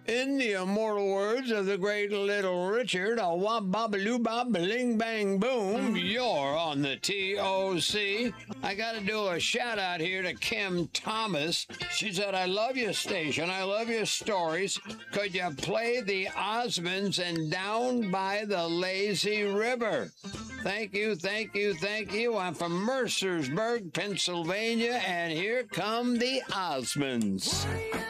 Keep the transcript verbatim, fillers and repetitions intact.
In the immortal words of the great Little Richard, a wop babaloo bop bling bang boom, you're on the T O C. I gotta do a shout out here to Kim Thomas. She said, I love your station, I love your stories. Could you play the Osmonds and Down by the Lazy River? Thank you, thank you, thank you. I'm from Mercersburg, Pennsylvania, and here come the Osmonds.